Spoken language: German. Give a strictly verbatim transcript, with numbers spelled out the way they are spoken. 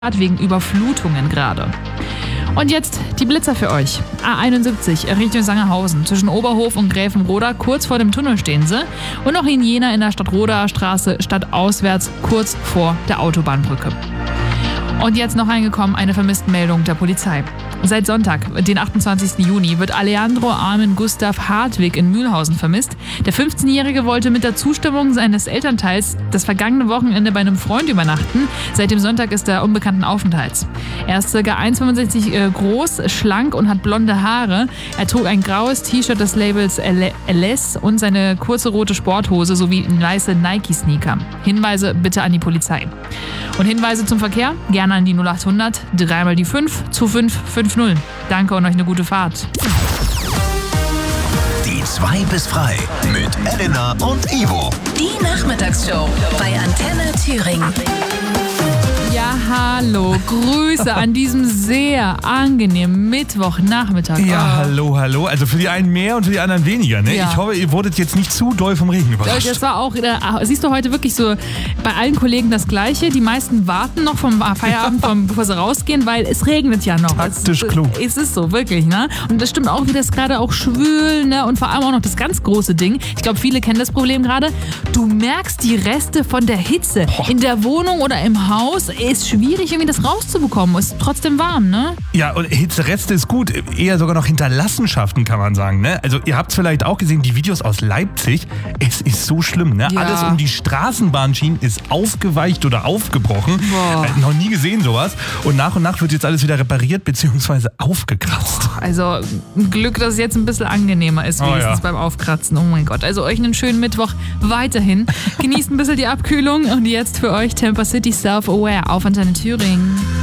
wegen Überflutungen gerade. Und jetzt die Blitzer für euch. A einundsiebzig Richtung Sangerhausen. Zwischen Oberhof und Gräfenroda, kurz vor dem Tunnel stehen sie. Und noch in Jena in der Stadtrodaer Straße, stadtauswärts, kurz vor der Autobahnbrücke. Und jetzt noch reingekommen, eine Vermisstenmeldung der Polizei. Seit Sonntag, den achtundzwanzigsten Juni, wird Alejandro Armin Gustav Hartwig in Mühlhausen vermisst. Der fünfzehnjährige wollte mit der Zustimmung seines Elternteils das vergangene Wochenende bei einem Freund übernachten. Seit dem Sonntag ist er unbekannten Aufenthalts. Er ist ca. eins Komma fünfundsechzig äh, groß, schlank und hat blonde Haare. Er trug ein graues T-Shirt des Labels L S und seine kurze rote Sporthose sowie weiße Nike-Sneaker. Hinweise bitte an die Polizei. Und Hinweise zum Verkehr? Gerne an die null achthundert, dreimal die fünf zu fünf fünf null. Danke und euch eine gute Fahrt. Die zwei bis frei mit Elena und Ivo. Die Nachmittagsshow bei Antenne Thüringen. Ja, hallo. Grüße an diesem sehr angenehmen Mittwochnachmittag. Ja, oh. hallo, hallo. Also für die einen mehr und für die anderen weniger. Ne? Ja. Ich hoffe, ihr wurdet jetzt nicht zu doll vom Regen überrascht. Das war auch, äh, siehst du heute wirklich so bei allen Kollegen das Gleiche. Die meisten warten noch vom Feierabend, vom, bevor sie rausgehen, weil es regnet ja noch. Taktisch es, klug. Es ist so, wirklich. Ne? Und das stimmt auch, wie das gerade auch schwül. Ne? Und vor allem auch noch das ganz große Ding. Ich glaube, viele kennen das Problem gerade. Du merkst die Reste von der Hitze. Boah. In der Wohnung oder im Haus ist schwierig, irgendwie das rauszubekommen. Ist trotzdem warm, ne? Ja, und Hitzereste ist gut. Eher sogar noch Hinterlassenschaften, kann man sagen. Ne? Also ihr habt es vielleicht auch gesehen, die Videos aus Leipzig. Es ist so schlimm. Ne? Ja. Alles um die Straßenbahnschienen ist aufgeweicht oder aufgebrochen. Boah. Äh, noch nie gesehen sowas. Und nach und nach wird jetzt alles wieder repariert bzw. aufgekratzt. Also Glück, dass es jetzt ein bisschen angenehmer ist, Oh, wenigstens ja. beim Aufkratzen. Oh mein Gott. Also euch einen schönen Mittwoch weiterhin. Genießt ein bisschen die Abkühlung und jetzt für euch Tampa City Self-Aware auf Antenne Thüringen.